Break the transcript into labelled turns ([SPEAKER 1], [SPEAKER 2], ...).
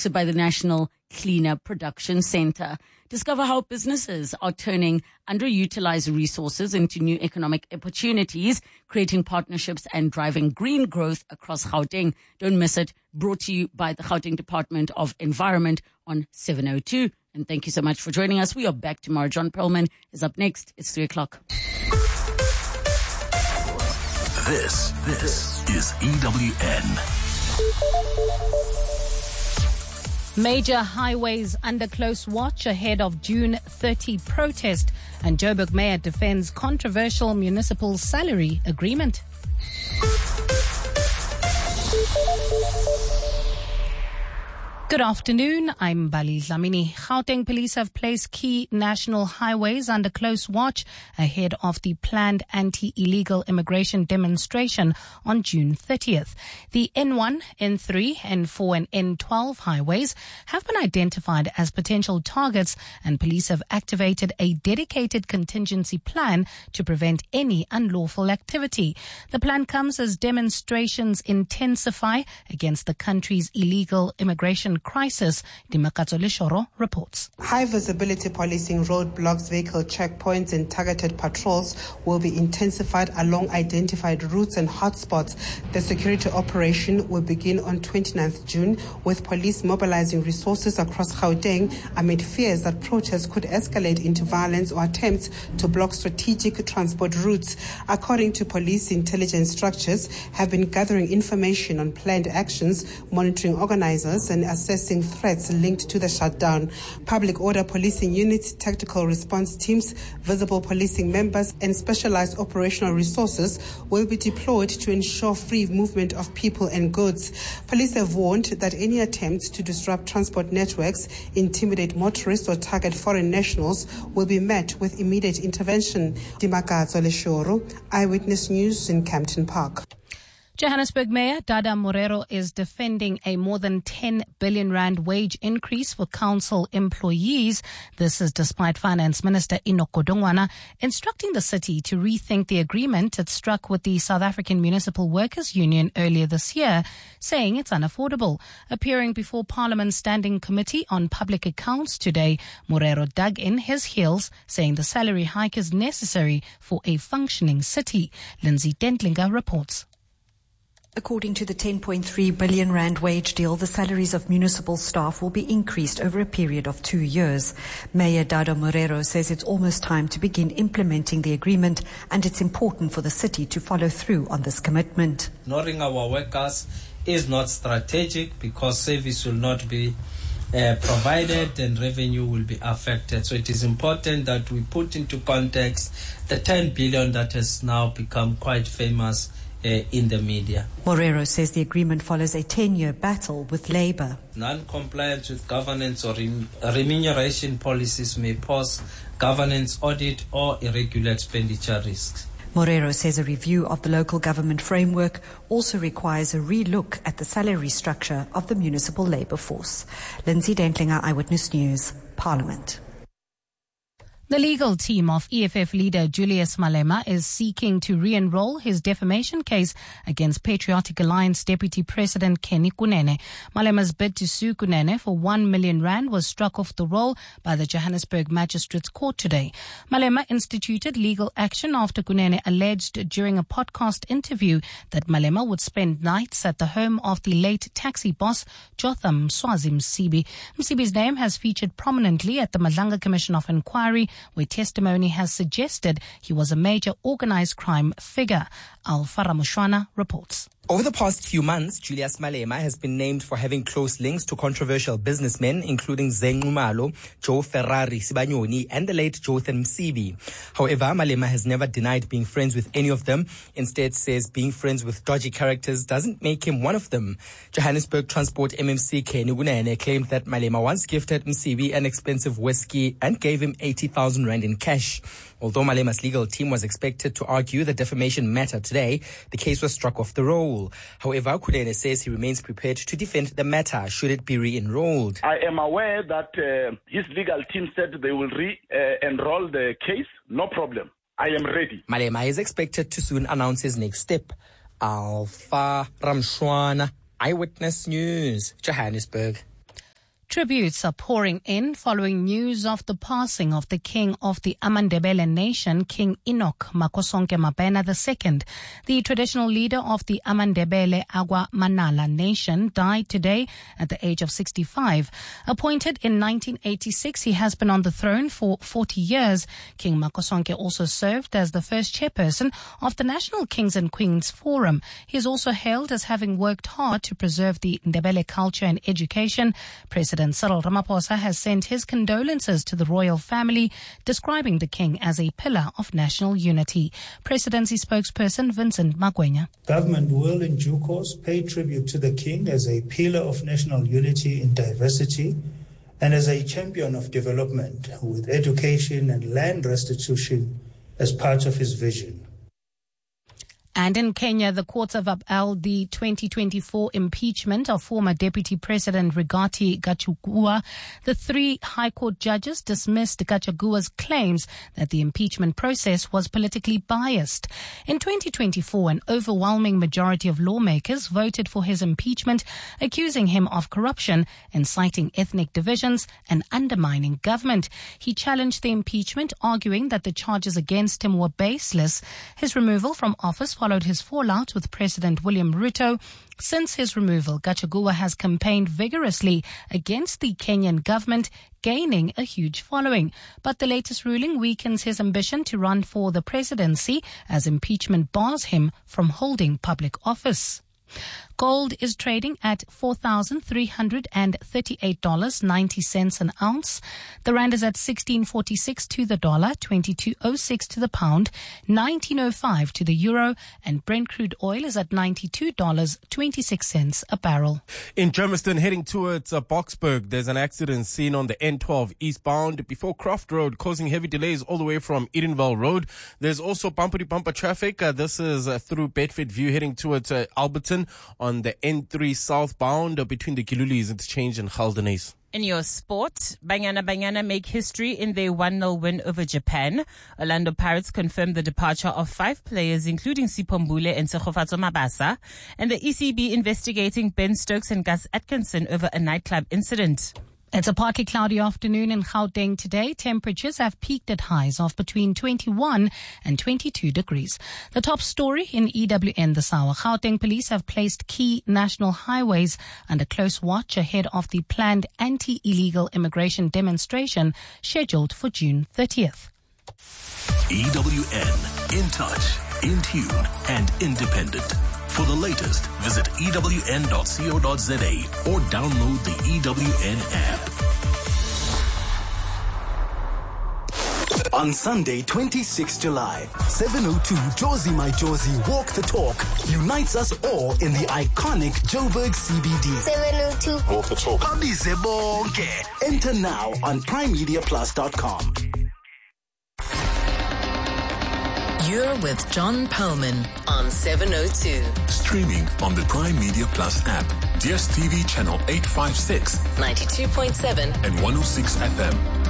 [SPEAKER 1] hosted by the National Cleaner Production Center. Discover how businesses are turning underutilized resources into new economic opportunities, creating partnerships and driving green growth across Gauteng. Don't miss it. Brought to you by the Gauteng Department of Environment on 702. And thank you so much for joining us. We are back tomorrow. John Perlman is up next. It's 3 o'clock.
[SPEAKER 2] This is EWN.
[SPEAKER 3] Major highways under close watch ahead of June 30 protest, and Joburg Mayor defends controversial municipal salary agreement. Good afternoon, I'm Bali Dlamini. Gauteng police have placed key national highways under close watch ahead of the planned anti-illegal immigration demonstration on June 30th. The N1, N3, N4 and N12 highways have been identified as potential targets, and police have activated a dedicated contingency plan to prevent any unlawful activity. The plan comes as demonstrations intensify against the country's illegal immigration crisis. Dimakatso Leshoro reports.
[SPEAKER 4] High visibility policing, roadblocks, vehicle checkpoints and targeted patrols will be intensified along identified routes and hotspots. The security operation will begin on 29th June with police mobilizing resources across Gauteng amid fears that protests could escalate into violence or attempts to block strategic transport routes. According to police, intelligence structures have been gathering information on planned actions, monitoring organizers and assessing threats linked to the shutdown. Public order policing units, tactical response teams, visible policing members and specialized operational resources will be deployed to ensure free movement of people and goods. Police have warned that any attempts to disrupt transport networks, intimidate motorists or target foreign nationals will be met with immediate intervention. Dimakatso Leshoro, Eyewitness News in Campton Park.
[SPEAKER 3] Johannesburg Mayor Dada Morero is defending a more than 10 billion rand wage increase for council employees. This is despite Finance Minister Enoch Godongwana instructing the city to rethink the agreement it struck with the South African Municipal Workers Union earlier this year, saying it's unaffordable. Appearing before Parliament's Standing Committee on Public Accounts today, Morero dug in his heels, saying the salary hike is necessary for a functioning city. Lindsay Dentlinger reports.
[SPEAKER 5] According to the 10.3 billion rand wage deal, the salaries of municipal staff will be increased over a period of 2 years. Mayor Dada Morero says it's almost time to begin implementing the agreement, and it's important for the city to follow through on this commitment.
[SPEAKER 6] Ignoring our workers is not strategic because service will not be provided and revenue will be affected. So it is important that we put into context the 10 billion that has now become quite famous in the media.
[SPEAKER 5] Morero says the agreement follows a 10-year battle with Labour.
[SPEAKER 6] Non-compliance with governance or remuneration policies may pose governance audit or irregular expenditure risks.
[SPEAKER 5] Morero says a review of the local government framework also requires a re-look at the salary structure of the municipal labour force. Lindsay Dentlinger, Eyewitness News, Parliament.
[SPEAKER 3] The legal team of EFF leader Julius Malema is seeking to re-enroll his defamation case against Patriotic Alliance Deputy President Kenny Kunene. Malema's bid to sue Kunene for 1 million rand was struck off the roll by the Johannesburg Magistrates Court today. Malema instituted legal action after Kunene alleged during a podcast interview that Malema would spend nights at the home of the late taxi boss Jotham Mswazi Msibi. Msibi's name has featured prominently at the Madlanga Commission of Inquiry, where testimony has suggested he was a major organized crime figure. Alfara Mushwana reports.
[SPEAKER 7] Over the past few months, Julius Malema has been named for having close links to controversial businessmen, including Zen Nxumalo, Joe Ferrari Sibanyoni, and the late Jotham Msibi. However, Malema has never denied being friends with any of them. Instead, says being friends with dodgy characters doesn't make him one of them. Johannesburg Transport MMC Kenny Kunene claimed that Malema once gifted Msibi an expensive whiskey and gave him 80,000 rand in cash. Although Malema's legal team was expected to argue the defamation matter today, the case was struck off the roll. However, Kunene says he remains prepared to defend the matter should it be re-enrolled.
[SPEAKER 8] I am aware that his legal team said they will re-enroll the case. No problem. I am ready.
[SPEAKER 7] Malema is expected to soon announce his next step. Alpha Ramshwana, Eyewitness News, Johannesburg.
[SPEAKER 3] Tributes are pouring in following news of the passing of the king of the Amandebele nation, King Enoch Makosonke Mabena II. The traditional leader of the Amandebele Agwa Manala nation died today at the age of 65. Appointed in 1986, he has been on the throne for 40 years. King Makosonke also served as the first chairperson of the National Kings and Queens Forum. He is also hailed as having worked hard to preserve the Ndebele culture and education. President Cyril Ramaphosa has sent his condolences to the royal family, describing the king as a pillar of national unity. Presidency spokesperson Vincent Magwenya.
[SPEAKER 9] Government will in due course pay tribute to the king as a pillar of national unity in diversity and as a champion of development with education and land restitution as part of his vision.
[SPEAKER 3] And in Kenya, the courts have upheld the 2024 impeachment of former Deputy President Rigathi Gachagua. The 3 High Court judges dismissed Gachagua's claims that the impeachment process was politically biased. In 2024, an overwhelming majority of lawmakers voted for his impeachment, accusing him of corruption, inciting ethnic divisions, and undermining government. He challenged the impeachment, arguing that the charges against him were baseless. His removal from office followed his fallout with President William Ruto. Since his removal, Gachagua has campaigned vigorously against the Kenyan government, gaining a huge following. But the latest ruling weakens his ambition to run for the presidency, as impeachment bars him from holding public office. Gold is trading at $4,338.90 an ounce. The rand is at 16.46 to the dollar, 22.06 to the pound, 19.05 to the euro, and Brent crude oil is at $92.26 a barrel.
[SPEAKER 10] In Germiston, heading towards Boksburg, there's an accident seen on the N12 eastbound before Croft Road, causing heavy delays all the way from Edenvale Road. There's also bumper-to-bumper traffic. This is through Bedford View, heading towards Alberton on the N3 southbound between the Kilulis interchange and Haldenes.
[SPEAKER 11] In your sport, Banyana make history in their 1-0 win over Japan. Orlando Pirates confirmed the departure of 5 players, including Sipombule and Sekhofatso Mabasa, and the ECB investigating Ben Stokes and Gus Atkinson over a nightclub incident.
[SPEAKER 3] It's a partly cloudy afternoon in Gauteng today. Temperatures have peaked at highs of between 21 and 22 degrees. The top story in EWN this hour. Gauteng police have placed key national highways under close watch ahead of the planned anti-illegal immigration demonstration scheduled for June 30th.
[SPEAKER 2] EWN, in touch, in tune, and independent. For the latest, visit ewn.co.za or download the EWN app.
[SPEAKER 12] On Sunday, 26 July, 7:02 Josie My Josie Walk the Talk unites us all in the iconic Joburg CBD.
[SPEAKER 13] 7:02
[SPEAKER 12] Walk the Talk. Abize bonke. Enter now on primemediaplus.com.
[SPEAKER 14] You're with John Perlman on 702.
[SPEAKER 2] Streaming on the Prime Media Plus app, DSTV channel 856,
[SPEAKER 14] 92.7
[SPEAKER 2] and 106 FM.